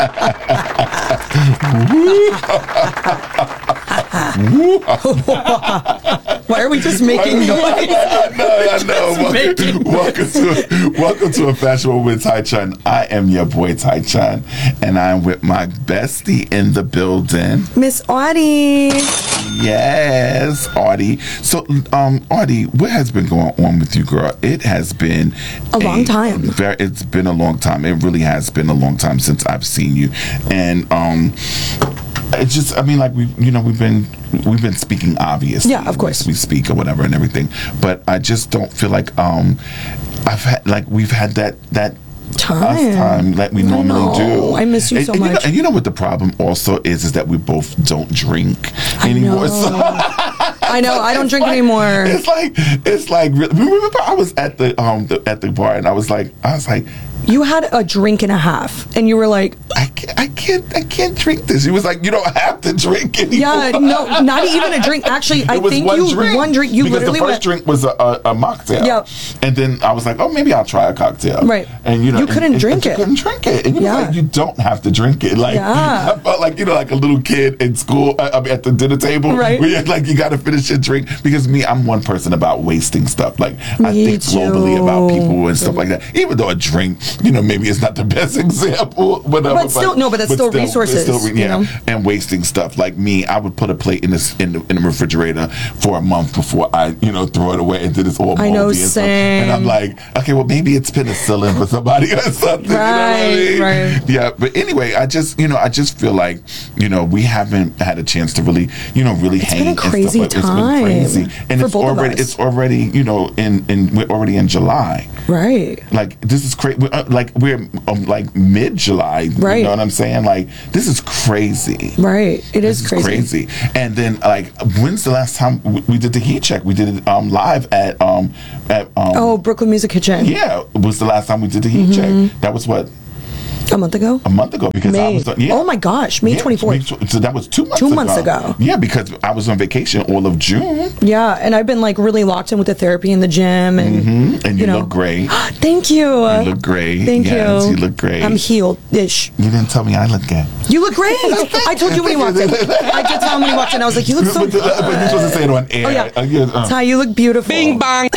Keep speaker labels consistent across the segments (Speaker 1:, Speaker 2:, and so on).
Speaker 1: Why are we just making noise?
Speaker 2: I know. Welcome to A Fashionable with Tai Chun. I am your boy Tai Chun, and I'm with my bestie in the building,
Speaker 1: Miss Audie.
Speaker 2: Yes, Audie. So, Audie, what has been going on with you, girl? It has been
Speaker 1: a long time.
Speaker 2: It's been a long time. It really has been a long time since I've seen you, and it's just, I mean, like we've been speaking, obviously.
Speaker 1: Yeah, of course.
Speaker 2: We speak or whatever and everything, but I just don't feel like we've had that time that we normally do.
Speaker 1: I miss you so much.
Speaker 2: And you know what the problem also is that we both don't drink anymore.
Speaker 1: I know. I don't drink anymore.
Speaker 2: It's like. Remember, I was at the bar and I was like.
Speaker 1: You had a drink and a half, and you were like,
Speaker 2: I can't drink this. He was like, you don't have to drink anymore.
Speaker 1: Yeah, no, not even a drink. Actually, I think one drink. You
Speaker 2: because
Speaker 1: literally
Speaker 2: the first drink was a mocktail.
Speaker 1: Yeah.
Speaker 2: And then I was like, oh, maybe I'll try a cocktail.
Speaker 1: Right.
Speaker 2: And
Speaker 1: you couldn't drink it.
Speaker 2: You couldn't drink it. And you were like, you don't have to drink it. Like, I felt like, like a little kid in school at the dinner table.
Speaker 1: Right.
Speaker 2: Where you're like, you got to finish your drink. Because I'm one person about wasting stuff. Like, I think globally about people and stuff like that. Even though a drink, maybe it's not the best example, whatever.
Speaker 1: But that's still resources.
Speaker 2: And wasting stuff. Like me, I would put a plate in the refrigerator for a month before I, throw it away, and then it's all moldy.
Speaker 1: I know,
Speaker 2: and
Speaker 1: same.
Speaker 2: And I'm like, okay, well maybe it's penicillin for somebody or something.
Speaker 1: Right.
Speaker 2: Yeah, but anyway, I just feel like, we haven't had a chance to really, really hang.
Speaker 1: It's been a crazy time.
Speaker 2: It's been crazy, and
Speaker 1: for both of us.
Speaker 2: It's already, we're already in July.
Speaker 1: Right.
Speaker 2: Like this is crazy. We're like mid-July.
Speaker 1: Right.
Speaker 2: You know what I'm saying? Like this is crazy.
Speaker 1: Right. It is
Speaker 2: crazy. And then when's the last time we did the heat check? We did it live at
Speaker 1: Brooklyn Music Kitchen.
Speaker 2: Yeah, was the last time we did the heat check. That was what?
Speaker 1: A month ago?
Speaker 2: Because
Speaker 1: May.
Speaker 2: I was
Speaker 1: Oh my gosh, May 24th.
Speaker 2: So that was 2 months
Speaker 1: 2 months ago.
Speaker 2: Yeah, because I was on vacation all of June.
Speaker 1: Yeah, and I've been really locked in with the therapy in the gym. And,
Speaker 2: and you look great.
Speaker 1: Thank you.
Speaker 2: You look great.
Speaker 1: Thank you.
Speaker 2: You look great.
Speaker 1: I'm healed-ish.
Speaker 2: You didn't tell me I look good.
Speaker 1: You look great. I told you when you walked in. I did tell him when he walked in. I was like, you look so good.
Speaker 2: But you're supposed to say it on air.
Speaker 1: Oh, yeah. Ty, you look beautiful.
Speaker 3: Bing bong.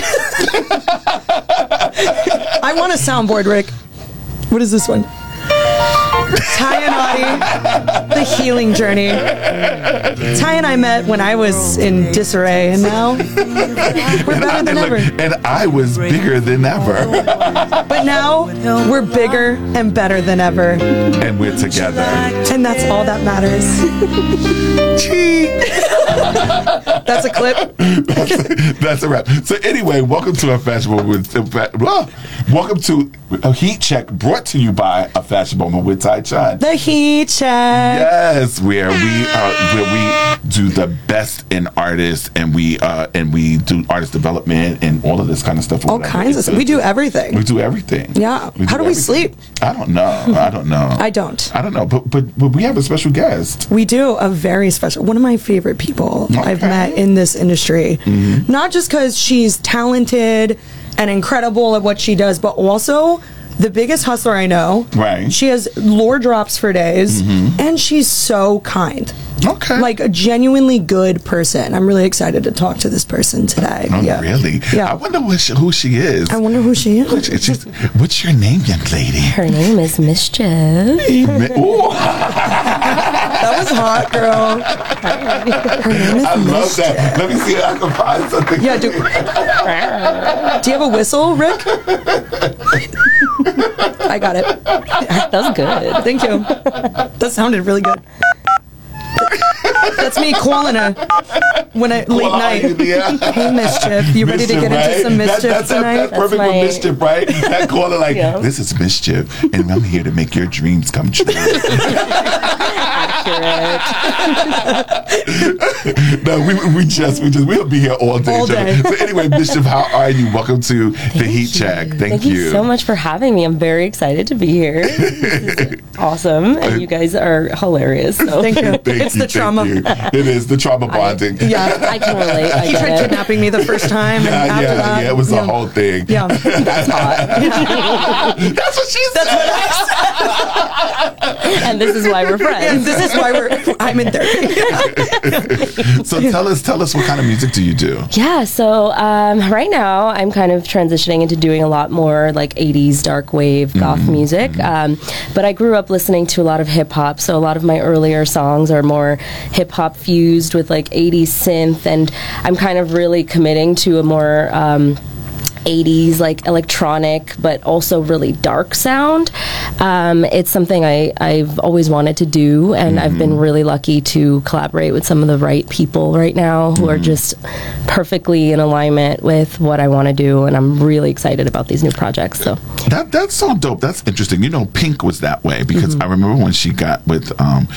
Speaker 1: I want a soundboard, Rick. What is this one? Ty and Audie, the healing journey. Ty and I met when I was in disarray, and now we're better than ever.
Speaker 2: And I was bigger than ever.
Speaker 1: But now we're bigger and better than ever.
Speaker 2: And we're together.
Speaker 1: And that's all that matters. That's a clip.
Speaker 2: That's a wrap. So anyway, welcome to A Fashionable with welcome to a heat check brought to you by A Fashionable with Tai Chun.
Speaker 1: The heat check.
Speaker 2: Yes, where we do the best in artists, and we do artist development and all of this kind of stuff.
Speaker 1: All kinds of stuff. We do everything.
Speaker 2: We do everything.
Speaker 1: Yeah. How do we sleep?
Speaker 2: I don't know. I don't know. But we have a special guest.
Speaker 1: We do, a very special, one of my favorite people I've met in this industry. Mm-hmm. Not just because she's talented and incredible at what she does, but also the biggest hustler I know.
Speaker 2: Right.
Speaker 1: She has lore drops for days, and she's so kind.
Speaker 2: Okay.
Speaker 1: Like a genuinely good person. I'm really excited to talk to this person today.
Speaker 2: Oh, really?
Speaker 1: Yeah.
Speaker 2: I wonder who she is.
Speaker 1: I wonder who she is.
Speaker 2: What's your name, young lady?
Speaker 4: Her name is Mischief.
Speaker 1: That was hot, girl. Her name is
Speaker 2: I love
Speaker 1: Mischief.
Speaker 2: that. Let me see if I can find something.
Speaker 1: Yeah, do you have a whistle, Rick? I got it.
Speaker 4: That was good.
Speaker 1: Thank you. That sounded really good. That's me calling her late night. Hey, Mischief, you ready to get into some mischief tonight?
Speaker 2: That's perfect for Mischief, right? That caller this is Mischief, and I'm here to make your dreams come true.
Speaker 4: accurate.
Speaker 2: No, we'll be here all day.
Speaker 1: All day.
Speaker 2: So anyway, Mischief, how are you? Welcome to the Heat Check. Thank you
Speaker 4: so much for having me. I'm very excited to be here. This is awesome, and you guys are hilarious. So.
Speaker 1: Thank you.
Speaker 2: It's
Speaker 1: the trauma.
Speaker 2: It is the trauma bonding.
Speaker 4: I can relate.
Speaker 1: He tried kidnapping me the first time. And after that,
Speaker 2: it was the whole thing.
Speaker 1: Yeah.
Speaker 4: That's hot.
Speaker 2: That's what she said.
Speaker 4: And this is why we're friends.
Speaker 1: And this is why I'm in therapy.
Speaker 2: So tell us what kind of music do you do?
Speaker 4: Yeah, so right now I'm kind of transitioning into doing a lot more like 80s dark wave goth music. But I grew up listening to a lot of hip hop, so a lot of my earlier songs are more hip hop fused with like 80s synth, and I'm kind of really committing to a more 80s like electronic but also really dark sound. It's something I've always wanted to do, and I've been really lucky to collaborate with some of the right people right now who are just perfectly in alignment with what I want to do, and I'm really excited about these new projects. So
Speaker 2: that's so dope. That's interesting. You know, Pink was that way because I remember when she got with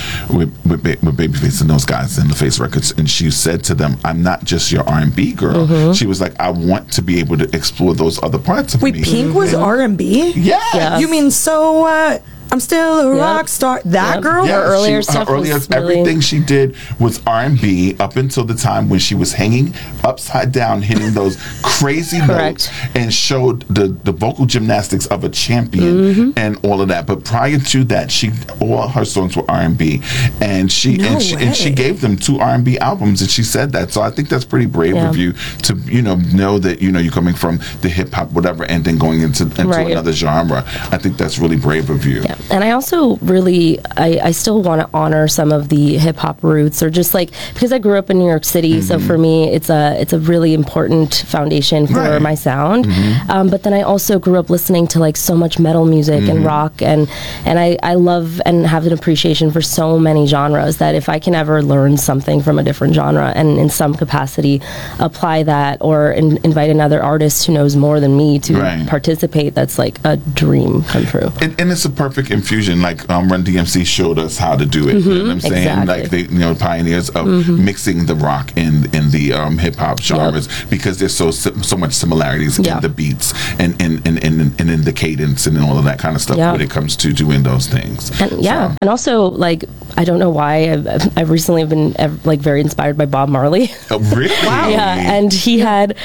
Speaker 2: Babyface and those guys in the Face Records, and she said to them, "I'm not just your R&B girl." She was like, "I want to be able to explore those other parts of me."
Speaker 1: Wait, Pink was R&B?
Speaker 2: Yeah.
Speaker 1: You mean So What? I'm still a rock star. That girl?
Speaker 2: Yeah,
Speaker 4: Her earlier stuff was really-
Speaker 2: everything she did was R&B up until the time when she was hanging upside down, hitting those crazy notes, and showed the vocal gymnastics of a champion and all of that. But prior to that, all her songs were R&B, and she gave them 2 R&B albums, and she said that. So I think that's pretty brave of you to know that you're coming from the hip hop whatever, and then going into another genre. I think that's really brave of you.
Speaker 4: Yeah. And I also really, I still want to honor some of the hip hop roots, or just like, because I grew up in New York City, so for me, it's a really important foundation for my sound. But then I also grew up listening to like so much metal music and rock, and I love and have an appreciation for so many genres that if I can ever learn something from a different genre and in some capacity apply that, or invite another artist who knows more than me to participate, that's like a dream come true.
Speaker 2: And it's a perfect infusion, like Run DMC showed us how to do it. You know what I'm saying?
Speaker 4: Exactly.
Speaker 2: Like they, pioneers of mixing the rock and the hip hop genres, because there's so much similarities in the beats and in the cadence and all of that kind of stuff when it comes to doing those things.
Speaker 4: And, and also like, I don't know why I've recently been like very inspired by Bob Marley.
Speaker 2: Oh, really?
Speaker 1: Wow.
Speaker 4: Yeah, and he had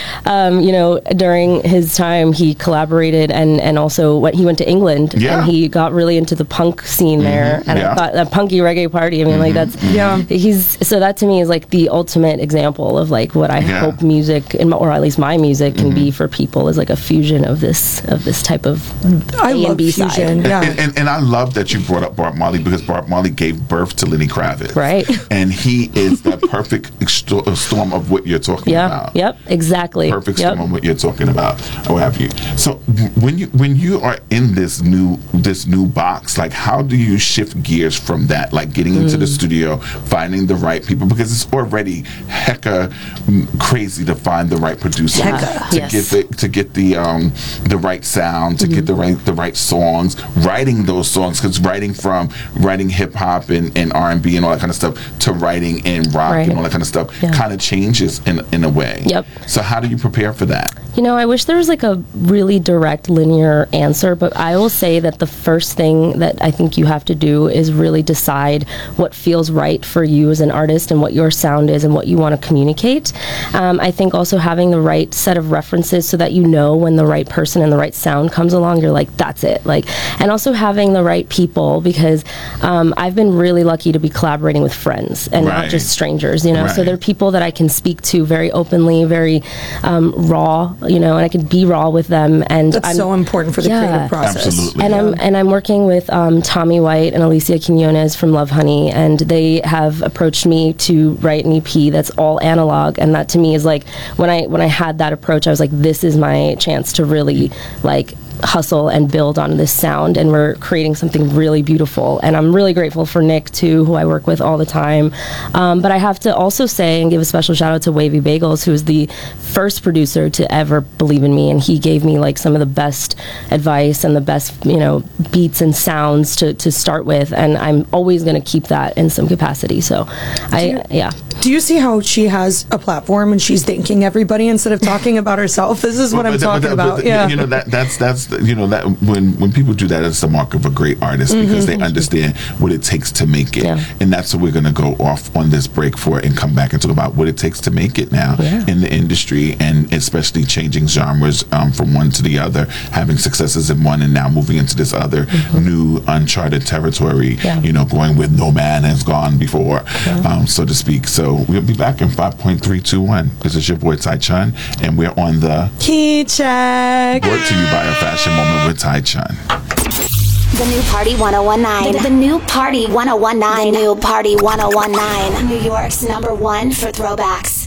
Speaker 4: during his time he collaborated and also he went to England and he got really into the punk scene there, and I thought that punky reggae party, I mean like that's so that to me is like the ultimate example of like what I hope music or at least my music can be for people, is like a fusion of this type of A and B
Speaker 1: fusion.
Speaker 4: side.
Speaker 2: And I love that you brought up Bob Marley, because Bob Marley gave birth to Lenny Kravitz,
Speaker 4: right?
Speaker 2: And he is the perfect storm of what you're talking about.
Speaker 4: Yep, exactly.
Speaker 2: Perfect storm of what you're talking about, or what have you. So when you are in this new box, like how do you shift gears from that, like getting into the studio, finding the right people, because it's already hecka crazy to find the right producer to get the right sound, to get the right songs, writing those songs, because writing hip hop and R&B and all that kind of stuff to writing in rock and all that kind of stuff kind of changes in a way.
Speaker 4: Yep.
Speaker 2: So how do you prepare for that?
Speaker 4: I wish there was like a really direct linear answer, but I will say that the first thing that I think you have to do is really decide what feels right for you as an artist and what your sound is and what you want to communicate. I think also having the right set of references so that when the right person and the right sound comes along, you're like, that's it. And also having the right people, because I've been really lucky to be collaborating with friends and not just strangers, so there are people that I can speak to very openly, very raw, and I can be raw with them. And
Speaker 1: that's so important for the creative process.
Speaker 2: Absolutely.
Speaker 4: And I'm working with Tommy White and Alicia Quinones from Love Honey, and they have approached me to write an EP that's all analog, and that to me is like, when I had that approach, I was like, this is my chance to really like hustle and build on this sound, and we're creating something really beautiful. And I'm really grateful for Nick too, who I work with all the time. But I have to also say and give a special shout out to Wavy Bagels, who was the first producer to ever believe in me, and he gave me like some of the best advice and the best, you know, beats and sounds to start with, and I'm always going to keep that in some capacity. So
Speaker 1: Do you see how she has a platform and she's thanking everybody instead of talking about herself? This is what I'm talking about.
Speaker 2: You know, that's you know, that when people do that, it's the mark of a great artist, because they understand what it takes to make it. And that's what we're going to go off on this break for, and come back and talk about what it takes to make it now in the industry, and especially changing genres from one to the other, having successes in one and now moving into this other new uncharted territory, you know, going with no man has gone before, so to speak. So we'll be back in 5.321. This is your boy Tai Chun, and we're on the
Speaker 1: Key Check.
Speaker 2: Brought to you by A Fashion Moment with Tai Chun.
Speaker 3: The new Party 1019. The new Party 1019. The new Party 1019. New York's #1 for throwbacks.